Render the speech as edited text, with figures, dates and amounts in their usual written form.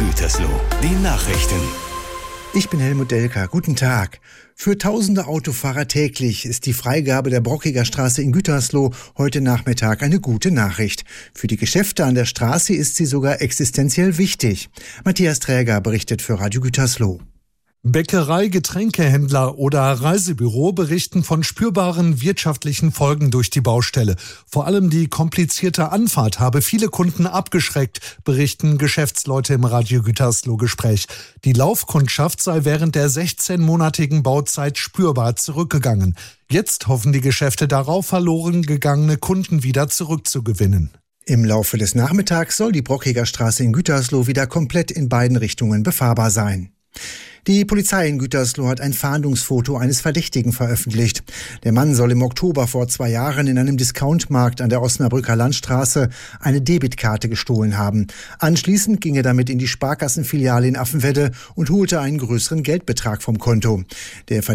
Gütersloh, die Nachrichten. Ich bin Helmut Delker. Guten Tag. Für tausende Autofahrer täglich ist die Freigabe der Brockiger Straße in Gütersloh heute Nachmittag eine gute Nachricht. Für die Geschäfte an der Straße ist sie sogar existenziell wichtig. Matthias Träger berichtet für Radio Gütersloh. Bäckerei, Getränkehändler oder Reisebüro berichten von spürbaren wirtschaftlichen Folgen durch die Baustelle. Vor allem die komplizierte Anfahrt habe viele Kunden abgeschreckt, berichten Geschäftsleute im Radio Gütersloh-Gespräch. Die Laufkundschaft sei während der 16-monatigen Bauzeit spürbar zurückgegangen. Jetzt hoffen die Geschäfte darauf, verloren gegangene Kunden wieder zurückzugewinnen. Im Laufe des Nachmittags soll die Brockiger Straße in Gütersloh wieder komplett in beiden Richtungen befahrbar sein. Die Polizei in Gütersloh hat ein Fahndungsfoto eines Verdächtigen veröffentlicht. Der Mann soll im Oktober vor 2 Jahren in einem Discountmarkt an der Osnabrücker Landstraße eine Debitkarte gestohlen haben. Anschließend ging er damit in die Sparkassenfiliale in Affenwedde und holte einen größeren Geldbetrag vom Konto. Der